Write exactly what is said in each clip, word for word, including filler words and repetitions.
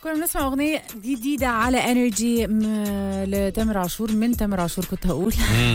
كنا بنسمع اغنيه جديده على انرجي لتامر عاشور، من تامر عاشور كنت هقول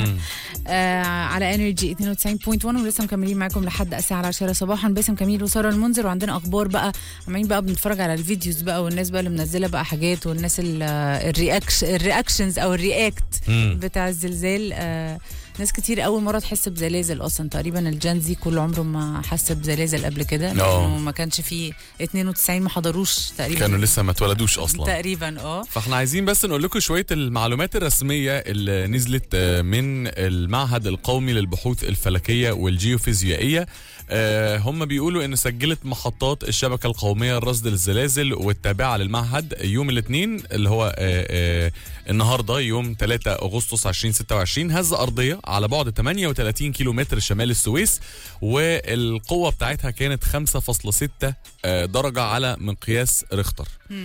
آه على انرجي اثنين وتسعين فاصلة واحد، ولسه مكملين معاكم لحد الساعه العاشرة صباحا. باسم كميل وساره المنذر، وعندنا اخبار بقى، عمالين بقى بنتفرج على الفيديوز بقى، والناس بقى اللي منزله بقى حاجات، والناس الرياكش الرياكشنز او الرياكت بتاع الزلزال. آه ناس كتير اول مره تحس بزلازل اصلا، تقريبا الجنزي كل عمره ما حس بزلازل قبل كده، لانه ما كانش فيه اثنين وتسعين، ما حضروش تقريبا، كانوا لسه ما اتولدوش اصلا تقريبا. اه فاحنا عايزين بس نقول لكم شويه المعلومات الرسميه اللي نزلت من المعهد القومي للبحوث الفلكيه والجيوفيزيائيه. آه هم بيقولوا ان سجلت محطات الشبكه القوميه لرصد الزلازل والتابعه للمعهد يوم الاثنين اللي هو آه آه النهارده يوم ثلاثة أغسطس ألفين وستة وعشرين هزه ارضيه على بعد ثمانية وثلاثين كيلومتر شمال السويس، والقوه بتاعتها كانت خمسة فاصلة ستة آه درجه على مقياس ريختر.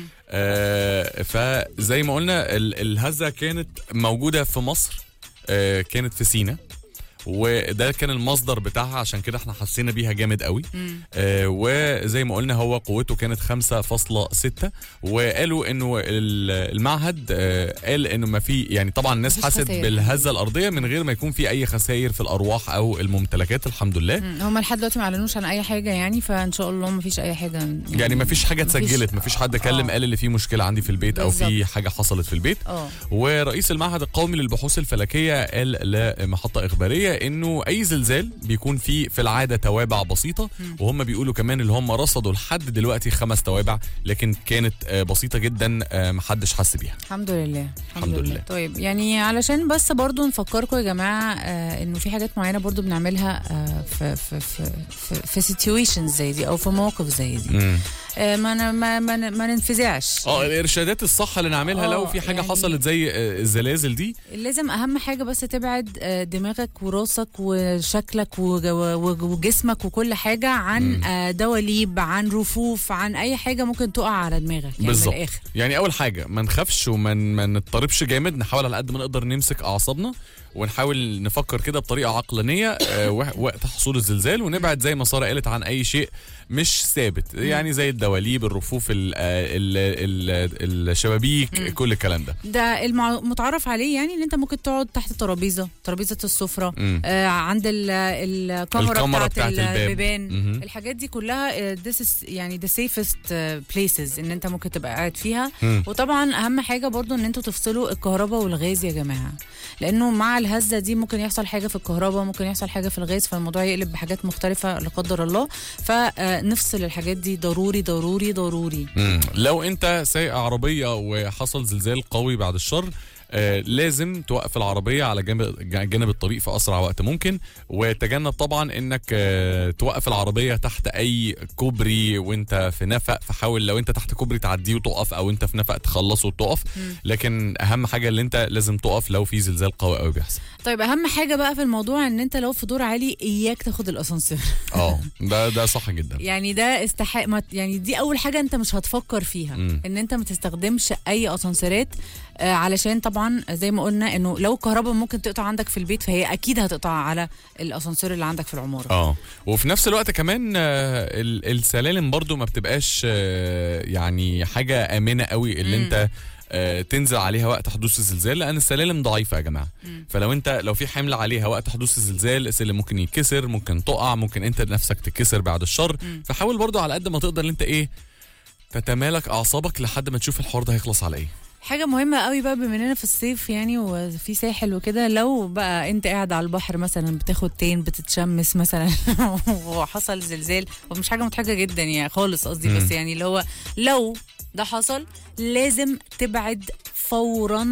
آه فزي ما قلنا الهزه كانت موجوده في مصر، آه كانت في سيناء، وده كان المصدر بتاعها، عشان كده احنا حسينا بيها جامد قوي. آه وزي ما قلنا هو قوته كانت خمسة فاصلة ستة، وقالوا انه المعهد آه قال انه ما في، يعني طبعا الناس حست بالهزه الارضيه من غير ما يكون في اي خسائر في الارواح او الممتلكات، الحمد لله. هم لحد دلوقتي ما اعلنوش عن اي حاجه يعني، فان شاء الله ما فيش اي حاجه يعني, يعني ما فيش حاجه اتسجلت، ما فيش حد كلم قال اللي فيه مشكله عندي في البيت او في حاجه حصلت في البيت. أوه. ورئيس المعهد القومي للبحوث الفلكيه قال لمحطه اخباريه انه اي زلزال بيكون فيه في العاده توابع بسيطه، وهم بيقولوا كمان اللي هم رصدوا لحد دلوقتي خمس توابع، لكن كانت بسيطه جدا محدش حس بيها. الحمد لله. الحمد لله. لله. طيب يعني علشان بس برضو نفكركم يا جماعه آه انه في حاجات معينه برضو بنعملها آه في في في في, في سيتويشنز زي دي او في مواقف زي دي. آه ما ما ما, ما ننفزعش. اه الارشادات الصح اللي نعملها لو في حاجه يعني حصلت زي الزلازل دي، لازم اهم حاجه بس تبعد دماغك وراسك وشكلك وجسمك وكل حاجه عن دواليب، عن رفوف، عن اي حاجه ممكن تقع على دماغك يعني. بالظبط. من الاخر يعني اول حاجه ما نخافش وما ما نضطربش جامد، نحاول على قد ما نقدر نمسك اعصابنا ونحاول نفكر كده بطريقه عقلانيه وقت حصول الزلزال، ونبعد زي ما ساره قالت عن اي شيء مش ثابت، يعني زي الدواليب، الرفوف، ال ال ال الشبابيك، م. كل الكلام ده ده المتعارف عليه، يعني ان انت ممكن تقعد تحت ترابيزه ترابيزه السفره، آه عند الكاميرا بتاعت البيبان، الحاجات دي كلها this is يعني the safest places ان انت ممكن تبقى قاعد فيها. م. وطبعا اهم حاجه برضو ان انتوا تفصلوا الكهرباء والغاز يا جماعه، لانه مع الهزه دي ممكن يحصل حاجه في الكهرباء، ممكن يحصل حاجه في الغاز، فالموضوع يقلب بحاجات مختلفه لا قدر الله. فنفصل الحاجات دي ضروري ضروري ضروري. مم. لو انت سايق عربيه وحصل زلزال قوي بعد الشر، آه لازم توقف العربية على جانب جانب الطريق في أسرع وقت ممكن، وتجنب طبعا إنك آه توقف العربية تحت أي كوبري وإنت في نفق، فحاول لو إنت تحت كوبري تعديه وتقف، أو إنت في نفق تخلص وتقف. لكن أهم حاجة اللي إنت لازم تقف لو في زلزال قوي قوي بيحصل. طيب أهم حاجة بقى في الموضوع إن أنت لو في دور عالي إياك تاخد الأسانسير. اه ده ده صح جدا. يعني ده استحق، يعني دي أول حاجة أنت مش هتفكر فيها، م. إن أنت ما تستخدمش أي أسانسيرات، آه علشان طبعا زي ما قلنا انه لو الكهرباء ممكن تقطع عندك في البيت، فهي اكيد هتقطع على الاسانسير اللي عندك في العماره. اه وفي نفس الوقت كمان آه السلالم برضو ما بتبقاش آه يعني حاجه امنه قوي اللي م. انت آه تنزل عليها وقت حدوث الزلزال، لان السلالم ضعيفه يا جماعه. م. فلو انت لو في حمل عليها وقت حدوث الزلزال، السلم ممكن يتكسر، ممكن تقع، ممكن انت نفسك تتكسر بعد الشر. م. فحاول برضو على قد ما تقدر ان انت ايه تتمالك اعصابك لحد ما تشوف الحوار ده هيخلص على ايه. حاجة مهمة قوي بقى بما اننا في الصيف يعني وفي ساحل وكده، لو بقى انت قاعد على البحر مثلا بتاخد تين بتتشمس مثلا وحصل زلزال، ومش حاجة مضحكة جدا يعني خالص قصدي، بس يعني اللي هو لو ده حصل لازم تبعد فورا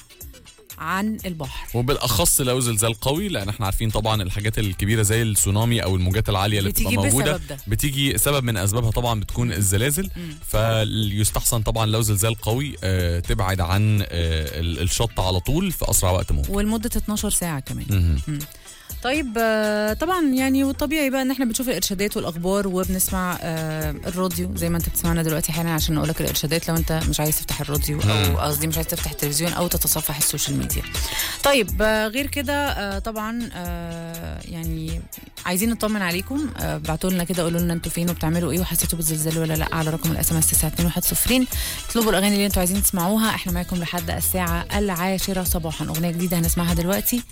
عن البحر، وبالاخص لو زلزال قوي، لان احنا عارفين طبعا الحاجات الكبيره زي السونامي او الموجات العاليه اللي بتبقى موجوده بتيجي سبب من اسبابها طبعا بتكون الزلازل. م. فيستحسن طبعا لو زلزال قوي آه تبعد عن آه الشط على طول في اسرع وقت ممكن، ولمده اتناشر ساعه كمان. م. م. طيب آه، طبعا يعني والطبيعي بقى ان احنا بنشوف الارشادات والاخبار وبنسمع آه، الراديو زي ما انت بتسمعنا دلوقتي حالا عشان اقول لك الارشادات لو انت مش عايز تفتح الراديو او قصدي مش عايز تفتح التلفزيون او تتصفح السوشيال ميديا. طيب آه، غير كده آه، طبعا آه، يعني عايزين نطمن عليكم. آه، بعتوا لنا كده قولوا لنا انتوا فين وبتعملوا ايه وحسيتوا بالزلزال ولا لا على رقم الاس ام اس تسعة اتنين واحد صفر. اطلبوا الاغاني اللي انتوا عايزين تسمعوها. احنا معاكم لحد الساعه العاشره صباحا. اغنيه جديده هنسمعها دلوقتي